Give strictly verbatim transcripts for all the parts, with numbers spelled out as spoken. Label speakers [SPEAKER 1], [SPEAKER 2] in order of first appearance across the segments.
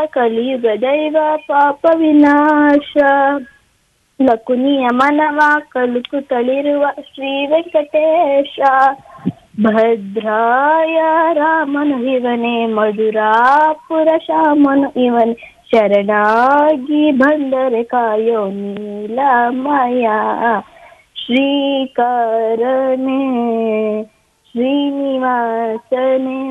[SPEAKER 1] ಕಲಿಯುಗ ದೈವ ಪಾಪ ವಿನಾಶ ಲಕುನಿಯ ಮನವ ಕಲುಕುತ್ತಲಿರುವ ಶ್ರೀ ವೆಂಕಟೇಶ ಭದ್ರಾಯ ರಾಮನು ಇವನೇ ಮಧುರಾಪುರ ಶ್ಯಾಮನು ಇವನೇ ಶರಣಾಗಿ ಬಂದರೆ ಕಾಯೋ ನೀಲಮಯ ಶ್ರೀಕರನೇ ಶ್ರೀನಿವಾಸನೇ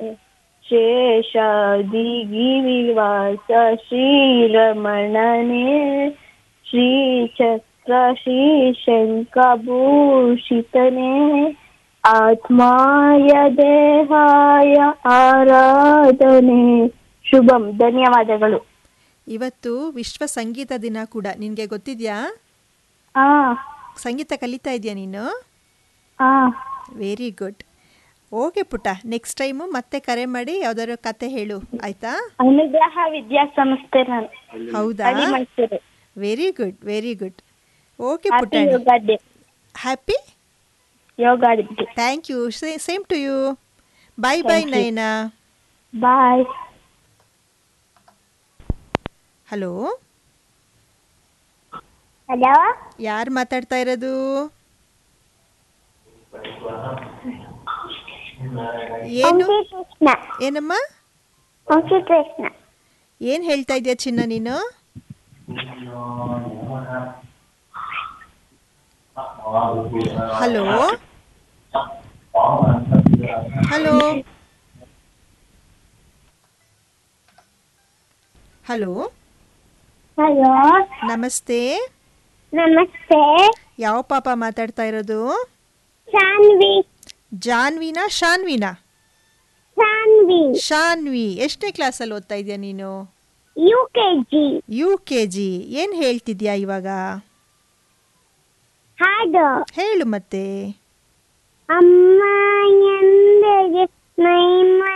[SPEAKER 1] ಶೇಷಾದಿಗಿರಿವಾಸ ಶ್ರೀರಮಣನೇ ಶ್ರೀಚಕ್ರ ಶ್ರೀಶಂಖಭೂಷಿತನೇ ಆತ್ಮಾಯ ದೇಹಾಯ ಆರಾಧನೆ ಶುಭಂ. ಧನ್ಯವಾದಗಳು.
[SPEAKER 2] ಇವತ್ತು ವಿಶ್ವ ಸಂಗೀತ ದಿನ ಕೂಡ, ನಿನಗೆ ಗೊತ್ತಿದೆಯಾ?
[SPEAKER 1] ಆ
[SPEAKER 2] ಸಂಗೀತ ಕಲಿತಾ ಇದೆಯಾ ನೀನು?
[SPEAKER 1] ಆ
[SPEAKER 2] ವೆರಿ ಗುಡ್. ಓಕೆ ಪುಟ್ಟ, ನೆಕ್ಸ್ಟ್ ಟೈಮು ಮತ್ತೆ ಕರೆ ಮಾಡಿ ಯಾವ್ದಾದ್ರು ಕತೆ ಹೇಳು, ಆಯ್ತಾ?
[SPEAKER 1] ಅನುಗ್ರಹ ವಿದ್ಯಾಸಂಸ್ಥೆ ನಾನು.
[SPEAKER 2] ಹೌದಾ? Very good very good. Okay ಪುಟ್ಟ, happy
[SPEAKER 1] yoga day.
[SPEAKER 2] Thank you. Same to you. Bye bye Nayana.
[SPEAKER 1] Bye.
[SPEAKER 2] Hello
[SPEAKER 1] hello,
[SPEAKER 2] ಯಾರು ಮಾತಾಡ್ತಾ ಇರೋದು? ಏನು ಏನಮ್ಮ? ಏನು ಹೇಳ್ತಾ ಇದೆಯಾ ಚಿನ್ನ ನೀನು? ಹಲೋ ಹಲೋ ಹಲೋ
[SPEAKER 1] ಹಲೋ,
[SPEAKER 2] ನಮಸ್ತೆ.
[SPEAKER 1] ನಮಸ್ತೆ.
[SPEAKER 2] ಯಾವ ಪಾಪ ಮಾತಾಡ್ತಾ ಇರೋದು?
[SPEAKER 1] ಶಾನ್ವಿ.
[SPEAKER 2] ಜಾನ್ವಿನಾ ಶಾನ್ವಿನಾ?
[SPEAKER 1] ಶಾನ್ವಿ.
[SPEAKER 2] ಶಾನ್ವಿ. ಎಷ್ಟನೇ ಕ್ಲಾಸಲ್ಲಿ ಓದ್ತಾ ಇದೆಯಾ ನೀನು?
[SPEAKER 1] U K G. U
[SPEAKER 2] K G. ಏನು ಹೇಳ್ತಿದ್ಯಾ ಇವಾಗ?
[SPEAKER 1] ಹಾಡು
[SPEAKER 2] ಹೇಳು ಮತ್ತೆ.
[SPEAKER 1] ಅಮ್ಮ ಎಂದರೆ ನೈಮ